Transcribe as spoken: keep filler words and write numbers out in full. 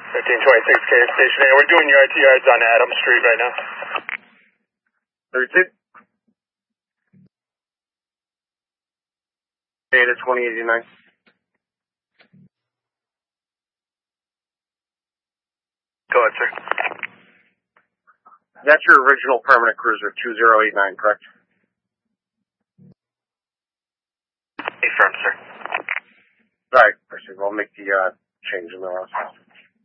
fifteen twenty-six K Station A. We're doing your I T yards on Adams Street right now. thirty-two. Data twenty eighty-nine. Go ahead, sir. That's your original permanent cruiser, two zero eight nine, correct? Affirm, sir. All right, proceed. We'll make the uh, change in the last.